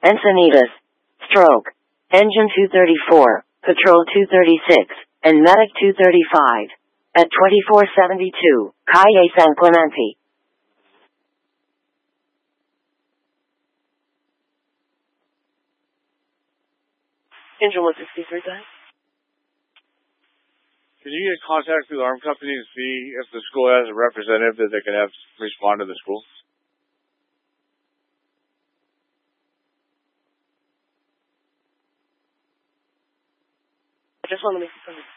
Encinitas, Stroke, Engine 234, Patrol 236, and Medic 235. At 2472, Calle San Clemente. Engine 163, guys. Can you get in contact with the arm company and see if the school has a representative that they can have respond to the school? Just want to make sure.